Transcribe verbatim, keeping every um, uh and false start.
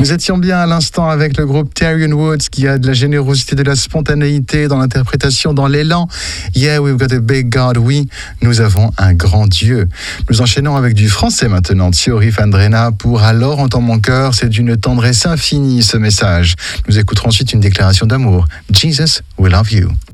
Nous étions bien à l'instant avec le groupe Tyrion Woods qui a de la générosité, de la spontanéité dans l'interprétation, dans l'élan. Yeah, we've got a big God. Oui, nous avons un grand Dieu. Nous enchaînons avec du français maintenant. Thierry Fandrena pour Alors entends mon cœur. C'est d'une tendresse infinie ce message. Nous écouterons ensuite une déclaration d'amour. Jesus, we love you.